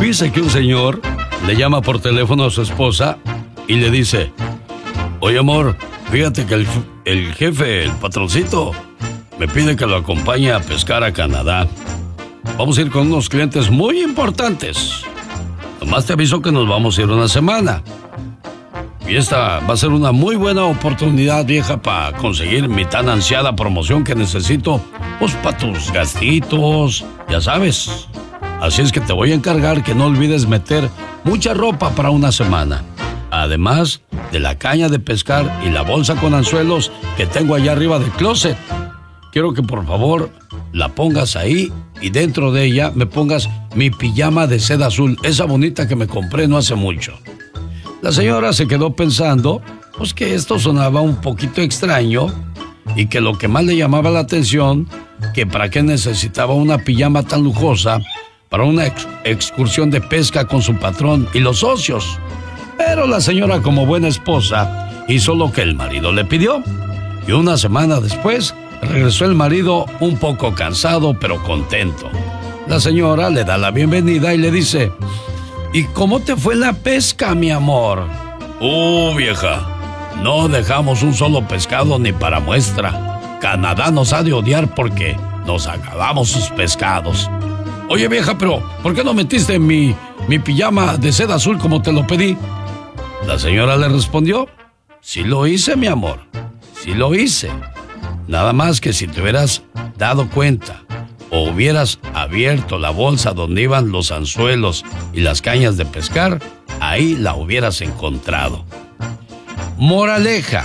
Dice que un señor le llama por teléfono a su esposa y le dice: oye, amor, fíjate que el jefe, el patroncito, me pide que lo acompañe a pescar a Canadá. Vamos a ir con unos clientes muy importantes. Nomás te aviso que nos vamos a ir una semana. Y esta va a ser una muy buena oportunidad, vieja, para conseguir mi tan ansiada promoción que necesito, pues para tus gastitos, ya sabes. Así es que te voy a encargar que no olvides meter mucha ropa para una semana. Además de la caña de pescar y la bolsa con anzuelos que tengo allá arriba del closet. Quiero que por favor la pongas ahí y dentro de ella me pongas mi pijama de seda azul, esa bonita que me compré no hace mucho. La señora se quedó pensando, pues que esto sonaba un poquito extraño y que lo que más le llamaba la atención, que para qué necesitaba una pijama tan lujosa para una excursión de pesca con su patrón y los socios. Pero la señora, como buena esposa, hizo lo que el marido le pidió. Y una semana después, regresó el marido un poco cansado, pero contento. La señora le da la bienvenida y le dice: ¿y cómo te fue la pesca, mi amor? Vieja, no dejamos un solo pescado ni para muestra. Canadá nos ha de odiar porque nos acabamos sus pescados. Oye, vieja, pero ¿por qué no metiste mi pijama de seda azul como te lo pedí? La señora le respondió: sí lo hice, mi amor, sí lo hice. Nada más que si te hubieras dado cuenta o hubieras abierto la bolsa donde iban los anzuelos y las cañas de pescar, ahí la hubieras encontrado. Moraleja: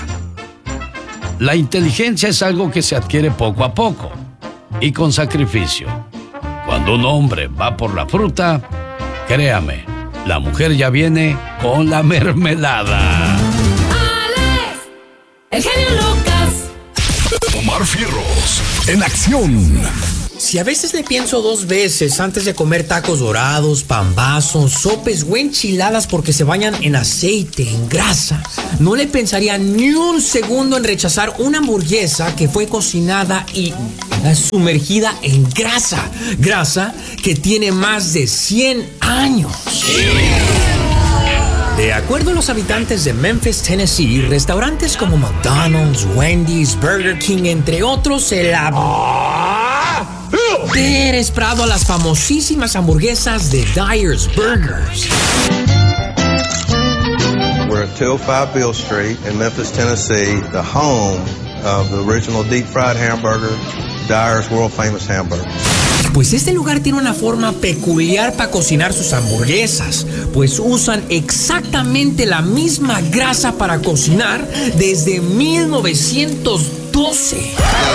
la inteligencia es algo que se adquiere poco a poco y con sacrificio. Cuando un hombre va por la fruta, créame, la mujer ya viene con la mermelada. ¡Alex! ¡El genio Lucas! Omar Fierros, en acción. Si a veces le pienso dos veces antes de comer tacos dorados, pambazos, sopes o enchiladas porque se bañan en aceite, en grasa, no le pensaría ni un segundo en rechazar una hamburguesa que fue cocinada y sumergida en grasa. Grasa que tiene más de 100 años. De acuerdo a los habitantes de Memphis, Tennessee, restaurantes como McDonald's, Wendy's, Burger King, entre otros, se la desesperado a las famosísimas hamburguesas de Dyer's Burgers. We're at 205 Beale Street in Memphis, Tennessee, the home of the original deep fried hamburger, Dyer's world famous hamburger. Pues este lugar tiene una forma peculiar para cocinar sus hamburguesas, pues usan exactamente la misma grasa para cocinar desde 1912.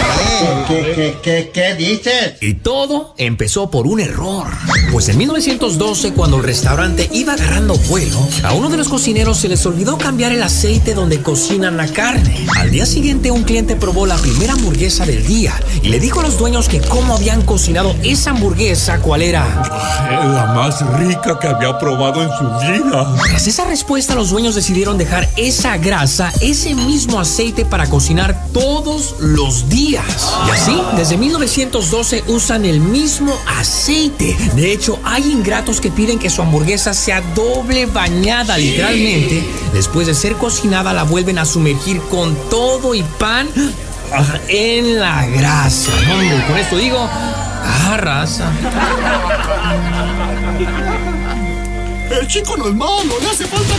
¿Qué dices? Y todo empezó por un error. Pues en 1912, cuando el restaurante iba agarrando vuelo, a uno de los cocineros se les olvidó cambiar el aceite donde cocinan la carne. Al día siguiente, un cliente probó la primera hamburguesa del día y le dijo a los dueños que cómo habían cocinado esa hamburguesa, cuál era la más rica que había probado en su vida. Tras esa respuesta, los dueños decidieron dejar esa grasa, ese mismo aceite para cocinar todos los días. Y así, desde 1912 usan el mismo aceite. De hecho, hay ingratos que piden que su hamburguesa sea doble bañada, literalmente. Después de ser cocinada, la vuelven a sumergir con todo y pan en la grasa. Hombre, con esto digo, raza. El chico no es malo, le hace falta